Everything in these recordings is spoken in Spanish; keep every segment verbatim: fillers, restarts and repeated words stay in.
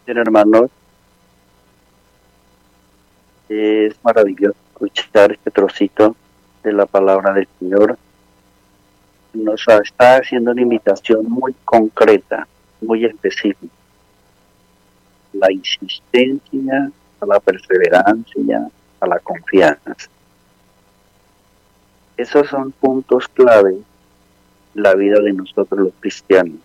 Bien, hermanos, es maravilloso escuchar este trocito de la palabra del Señor. Nos está haciendo una invitación muy concreta, muy específica. La insistencia, a la perseverancia, a la confianza. Esos son puntos clave en la vida de nosotros los cristianos.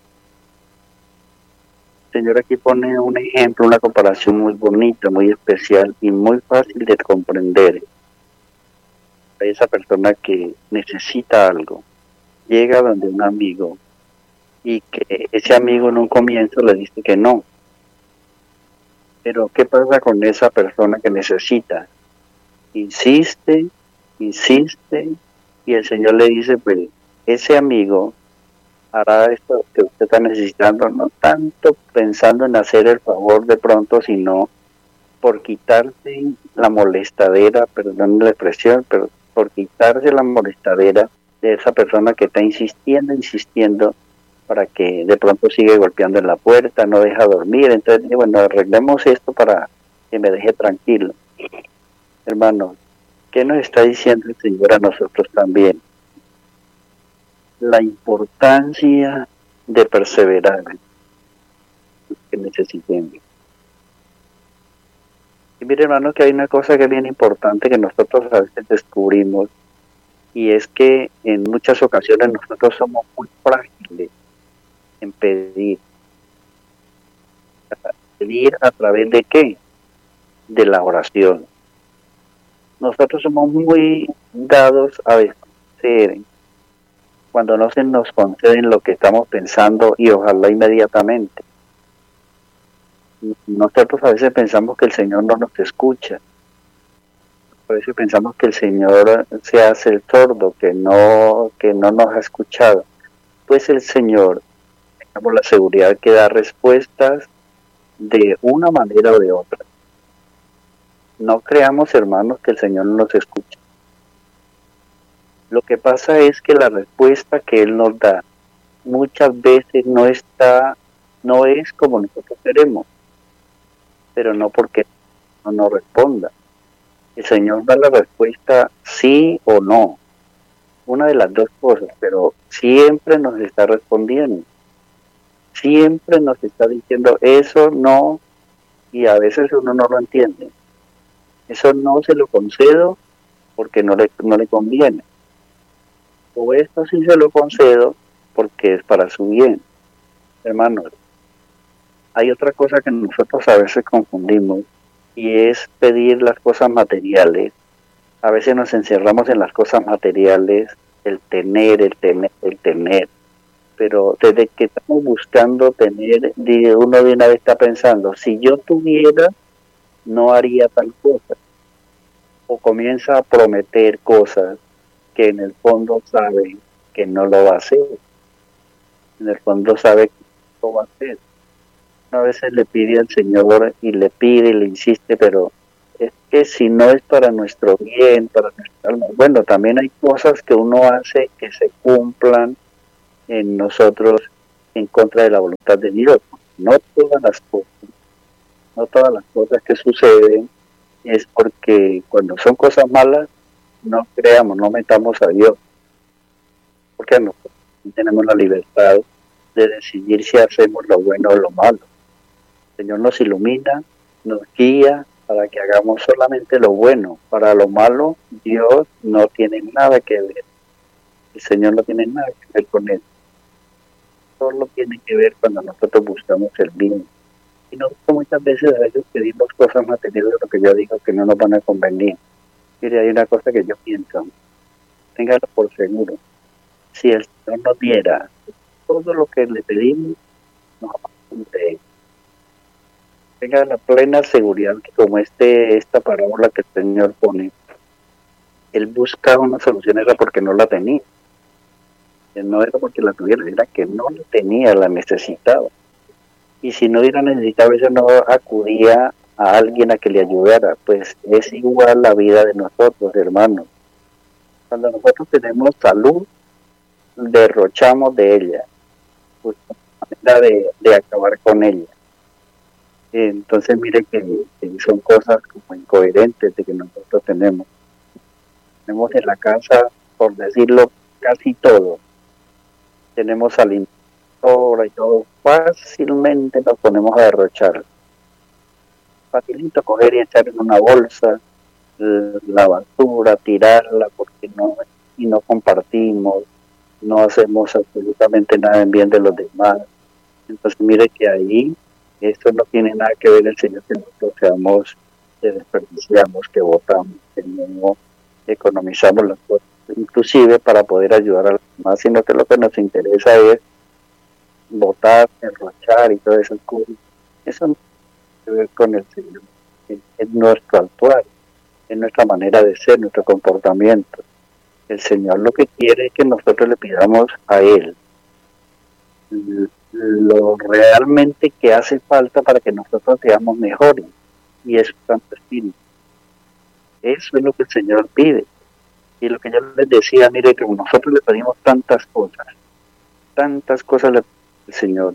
El Señor aquí pone un ejemplo, una comparación muy bonita, muy especial y muy fácil de comprender. A esa persona que necesita algo, llega donde un amigo y que ese amigo en un comienzo le dice que no. Pero ¿qué pasa con esa persona que necesita? Insiste, insiste y el Señor le dice, pues ese amigo hará esto que usted está necesitando, no tanto pensando en hacer el favor de pronto, sino por quitarse la molestadera, perdón la expresión, pero por quitarse la molestadera de esa persona que está insistiendo, insistiendo, para que de pronto sigue golpeando en la puerta, no deja dormir. Entonces, bueno, arreglemos esto para que me deje tranquilo. Hermanos, ¿qué nos está diciendo el Señor a nosotros también? La importancia de perseverar que necesitemos. Y mire, hermano, que hay una cosa que es bien importante que nosotros a veces descubrimos, y es que en muchas ocasiones nosotros somos muy frágiles en pedir. ¿Pedir a través de qué? De la oración. Nosotros somos muy dados a desconocer cuando no se nos conceden lo que estamos pensando y ojalá inmediatamente. Nosotros a veces pensamos que el Señor no nos escucha. A veces pensamos que el Señor se hace el sordo, que no, que no nos ha escuchado. Pues el Señor, tengamos la seguridad que da respuestas de una manera o de otra. No creamos, hermanos, que el Señor no nos escucha. Lo que pasa es que la respuesta que Él nos da muchas veces no está, no es como nosotros queremos, pero no porque no nos responda. El Señor da la respuesta sí o no, una de las dos cosas, pero siempre nos está respondiendo. Siempre nos está diciendo eso no, y a veces uno no lo entiende. Eso no se lo concedo porque no le, no le conviene. O esto sí se lo concedo porque es para su bien. Hermanos, hay otra cosa que nosotros a veces confundimos y es pedir las cosas materiales. A veces nos encerramos en las cosas materiales, el tener, el tener, el tener. Pero desde que estamos buscando tener, uno de una vez está pensando, si yo tuviera, no haría tal cosa. O comienza a prometer cosas que en el fondo sabe que no lo va a hacer. En el fondo sabe que no lo va a hacer. A veces le pide al Señor y le pide y le insiste, pero es que si no es para nuestro bien, para nuestra alma, bueno, también hay cosas que uno hace que se cumplan en nosotros en contra de la voluntad de Dios. No todas las cosas, no todas las cosas que suceden es porque cuando son cosas malas, no creamos, no metamos a Dios, porque nosotros tenemos la libertad de decidir si hacemos lo bueno o lo malo. El Señor nos ilumina, nos guía para que hagamos solamente lo bueno. Para lo malo, Dios no tiene nada que ver. El Señor no tiene nada que ver con eso. Solo tiene que ver cuando nosotros buscamos el bien. Y nosotros muchas veces a veces pedimos cosas materiales, lo que yo digo que no nos van a convenir. Mire, hay una cosa que yo pienso, téngalo por seguro, si el Señor nos diera todo lo que le pedimos, nos vamos de él. Tenga la plena seguridad que como este esta parábola que el Señor pone, Él buscaba una solución, era porque no la tenía. No era porque la tuviera, era que no la tenía, la necesitaba. Y si no hubiera necesitado eso, no acudía a alguien a que le ayudara. Pues es igual la vida de nosotros, hermanos. Cuando nosotros tenemos salud, derrochamos de ella, pues la manera de, de acabar con ella. Entonces mire que, que son cosas como incoherentes de que nosotros tenemos. Tenemos en la casa, por decirlo, casi todo. Tenemos alimento y todo. Fácilmente nos ponemos a derrochar. Facilito coger y echar en una bolsa la basura, tirarla porque no, y no compartimos, no hacemos absolutamente nada en bien de los demás. Entonces mire que ahí esto no tiene nada que ver el Señor que nosotros seamos, que desperdiciamos, que votamos, que no economizamos las cosas, inclusive para poder ayudar a los demás, sino que lo que nos interesa es votar, derrochar y todas esas cosas. Eso no tiene que ver con el Señor, es, es nuestro actuar, es nuestra manera de ser, nuestro comportamiento. El Señor lo que quiere es que nosotros le pidamos a Él lo realmente que hace falta para que nosotros seamos mejores, y es su Santo Espíritu. Eso es lo que el Señor pide. Y lo que yo les decía, mire, que nosotros le pedimos tantas cosas, tantas cosas le pedimos al Señor.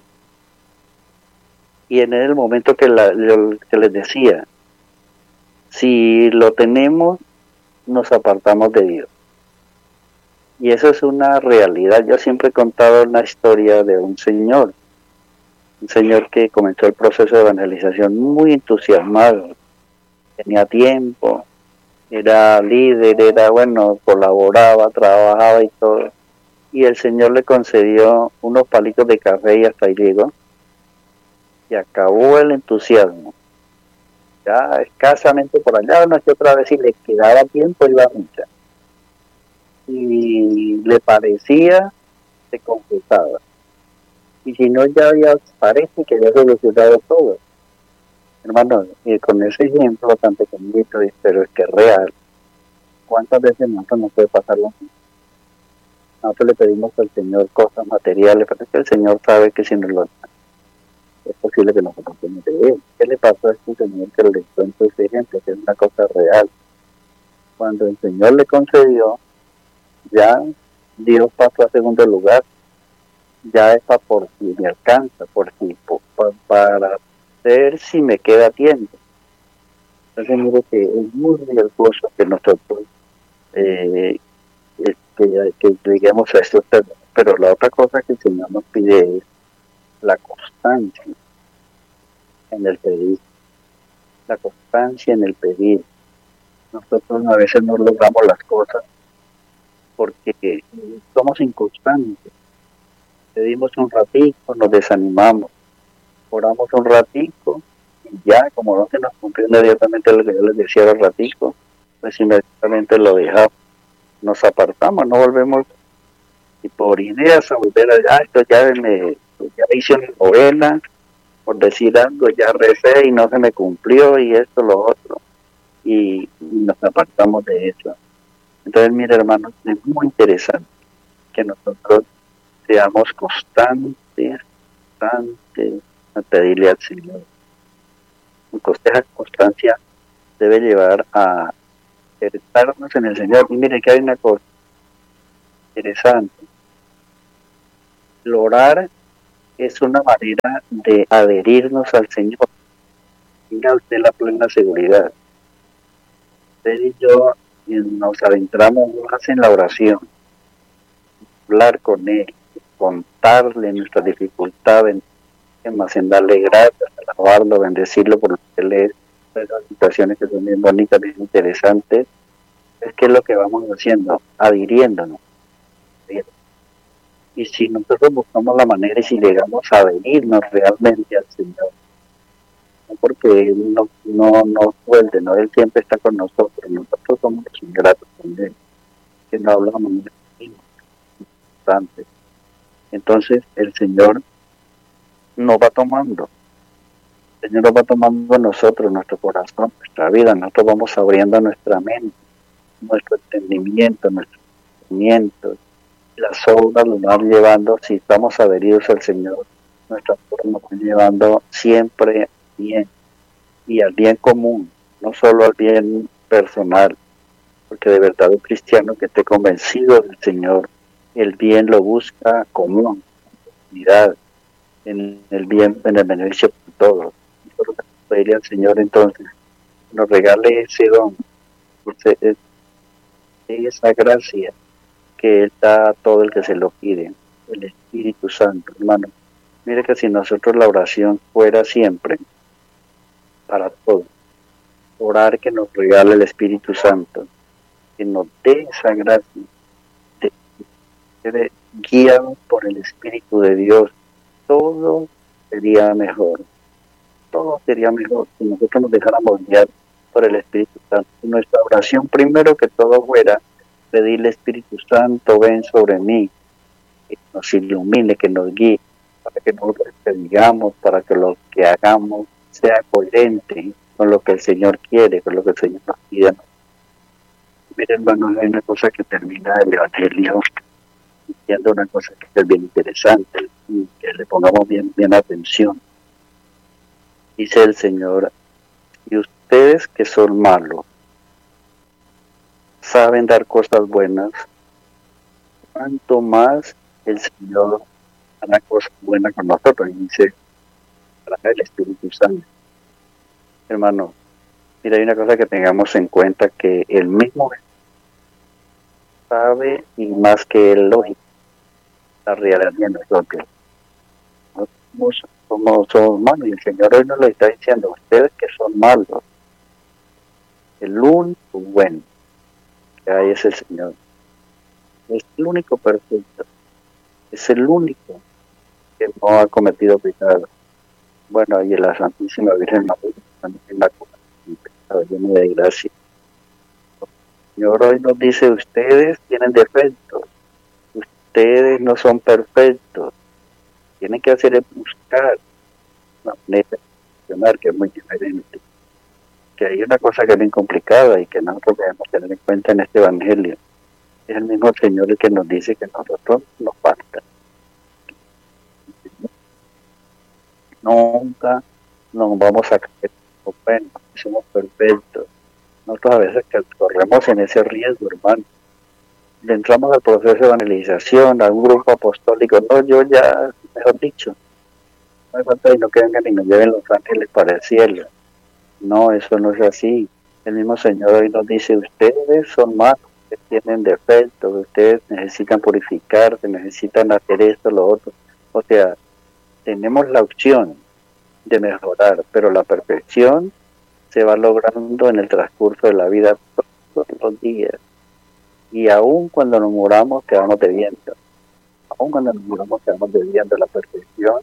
Y en el momento que, la, que les decía, si lo tenemos, nos apartamos de Dios. Y eso es una realidad. Yo siempre he contado una historia de un señor, un señor que comenzó el proceso de evangelización muy entusiasmado, tenía tiempo, era líder, era bueno, colaboraba, trabajaba y todo. Y el Señor le concedió unos palitos de café y hasta ahí llegó. Y acabó el entusiasmo. Ya escasamente por allá, una que otra vez, si le quedaba tiempo, iba a mucha. Y le parecía, se confesaba. Y si no, ya había, parece que había solucionado todo. Hermano, y con ese ejemplo tan pequeñito, pero es que es real. ¿Cuántas veces nosotros nos puede pasar lo mismo? Nosotros le pedimos al Señor cosas materiales, pero es que el Señor sabe que si nos lo da, es posible que nos apartemos de Él. ¿Qué le pasó a este señor que le cuento ese ejemplo? Que es una cosa real. Cuando el Señor le concedió, ya Dios pasó a segundo lugar. Ya está por si me alcanza, por si, por, para ver si me queda tiempo. Entonces miro que es muy riesgoso que nosotros eh, que, que lleguemos a estos términos. Pero la otra cosa que el Señor nos pide es la constancia en el pedir, la constancia en el pedir. Nosotros a veces no logramos las cosas porque somos inconstantes. Pedimos un ratico, nos desanimamos, oramos un ratico y ya, como no se nos cumplió inmediatamente lo que yo les decía al ratico, pues inmediatamente lo dejamos, nos apartamos, no volvemos y por ideas a volver allá, esto ya me ya hice una novena, por decir algo, ya recé y no se me cumplió y esto, lo otro, y, y nos apartamos de eso. Entonces, mire, hermanos, es muy interesante que nosotros seamos constantes, constantes a pedirle al Señor. Esa constancia debe llevar a interesarnos en el Señor. Y mire que hay una cosa interesante. El orar es una manera de adherirnos al Señor. Tenga usted la plena seguridad. Usted y yo nos adentramos más en la oración, hablar con Él, contarle nuestras dificultades, más en darle gracias, alabarlo, bendecirlo por lo que Él es, las situaciones que son bien bonitas, bien interesantes. Es que es lo que vamos haciendo, adhiriéndonos. Y si nosotros buscamos la manera y si llegamos a adherirnos realmente al Señor, no porque Él no, no nos suelte, no, Él siempre está con nosotros, nosotros somos los ingratos con Él, que no hablamos de Él. Entonces el Señor nos va tomando, el Señor nos va tomando a nosotros, nuestro corazón, nuestra vida, nosotros vamos abriendo nuestra mente, nuestro entendimiento, nuestro entendimiento, las obras nos van llevando, si estamos adheridos al Señor, nuestras obras nos van llevando siempre al bien, y al bien común, no solo al bien personal, porque de verdad un cristiano que esté convencido del Señor, el bien lo busca común, en unidad, en el bien, en el beneficio de todos. pedirle al Señor entonces que nos regale ese don, ese, esa gracia que Él da a todo el que se lo pide, el Espíritu Santo, hermano. Mire que si nosotros la oración fuera siempre para todos, orar que nos regale el Espíritu Santo, que nos dé esa gracia, de, de, guiados por el Espíritu de Dios, todo sería mejor, todo sería mejor si nosotros nos dejáramos guiar por el Espíritu Santo. Y nuestra oración primero que todo fuera pedirle, Espíritu Santo, ven sobre mí, que nos ilumine, que nos guíe, para que nosotros te digamos, para que lo que hagamos sea coherente con lo que el Señor quiere, con lo que el Señor nos pide. Miren, hermanos, hay una cosa que termina el Evangelio diciendo una cosa que es bien interesante y que le pongamos bien, bien atención. Dice el Señor: y ustedes que son malos saben dar cosas buenas, cuanto más el Señor hará cosas buenas con nosotros. Y dice, para el Espíritu Santo. Hermano, mira, hay una cosa que tengamos en cuenta, que el mismo sabe, y más que el lógico, la realidad de nosotros. Nosotros somos, somos malos, y el Señor hoy nos lo está diciendo: ustedes que son malos, el único bueno que hay es el Señor. Es el único perfecto, es el único que no ha cometido pecado. Bueno, y la Santísima Virgen María también la pecado, lleno de gracia. El Señor hoy nos dice: ustedes tienen defectos, ustedes no son perfectos, tienen que hacer es buscar una manera de funcionar que es muy diferente. Que hay una cosa que es bien complicada y que nosotros debemos tener en cuenta en este Evangelio. Es el mismo Señor el que nos dice que nosotros nos falta. Nunca nos vamos a creer bueno, somos perfectos. Nosotros a veces corremos en ese riesgo, hermano. Le entramos al proceso de evangelización, a un grupo apostólico. No, yo ya, mejor dicho, no hay falta y no que vengan y nos lleven los ángeles para el cielo. No, eso no es así. El mismo Señor hoy nos dice: ustedes son malos, ustedes tienen defectos, ustedes necesitan purificarse, necesitan hacer esto, lo otro. O sea, tenemos la opción de mejorar, pero la perfección se va logrando en el transcurso de la vida todos los días. Y aún cuando nos muramos quedamos debiendo. Aún cuando nos muramos quedamos debiendo. La perfección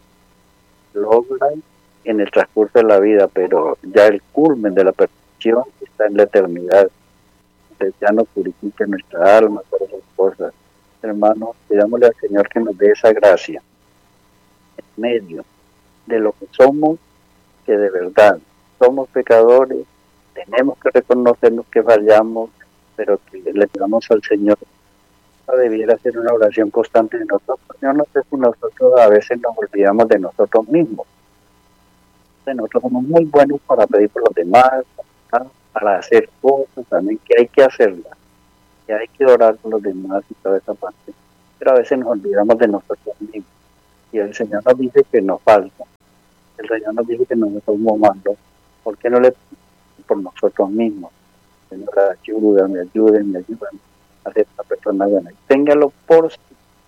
logra en el transcurso de la vida, pero ya el culmen de la perfección está en la eternidad. Entonces ya nos purifica nuestra alma, todas esas cosas. Hermanos, pidámosle al Señor que nos dé esa gracia en medio de lo que somos, que de verdad somos pecadores, tenemos que reconocernos que fallamos, pero que le pidamos al Señor. Debiera ser una oración constante de nosotros. Yo no sé si nosotros a veces nos olvidamos de nosotros mismos. Nosotros somos muy buenos para pedir por los demás, para hacer cosas también que hay que hacerlas, que hay que orar por los demás y toda esa parte. Pero a veces nos olvidamos de nosotros mismos. Y el Señor nos dice que nos falta. El Señor nos dice que no somos malos. ¿Por qué no le pedimos por nosotros mismos? Señor, ayúdame, ayúdenme, ayúdame a ser una persona buena. Y téngalo por sí.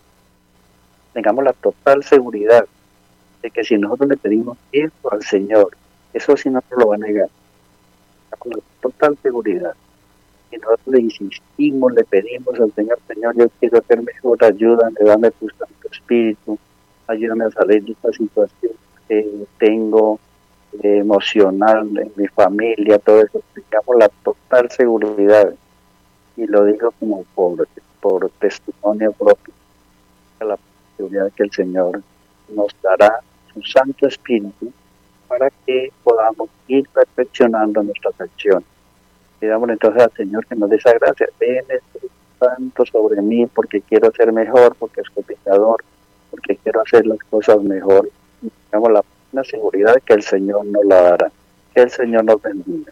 Tengamos la total seguridad de que si nosotros le pedimos eso al Señor, eso sí no nos lo va a negar. Con la total seguridad. Y nosotros le insistimos, le pedimos al Señor: Señor, yo quiero ser mejor, ayúdame, dame tu Santo Espíritu, ayúdame a salir de esta situación que tengo eh, emocional en mi familia, todo eso. Tengamos la total seguridad, y lo digo como por, por testimonio propio, la seguridad que el Señor nos dará su Santo Espíritu para que podamos ir perfeccionando nuestras acciones. Pidamos entonces al Señor que nos dé esa gracia. Ven, Espíritu Santo, sobre mí, porque quiero ser mejor, porque soy pecador, porque quiero hacer las cosas mejor. Y tengamos la plena seguridad que el Señor nos la dará. Que el Señor nos bendiga.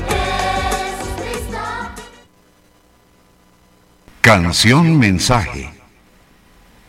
Canción Mensaje